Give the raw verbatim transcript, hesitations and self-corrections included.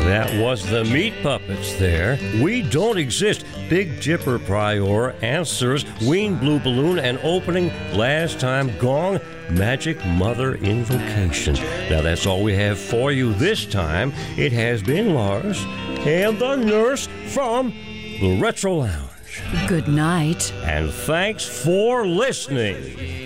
That was the Meat Puppets there. We Don't Exist. Big Jipper Prior answers. Ween Blue Balloon and opening Last Time Gong. Magic Mother Invocation. Now that's all we have for you this time. It has been Lars and the nurse from the Retro Lounge. Good night. And thanks for listening.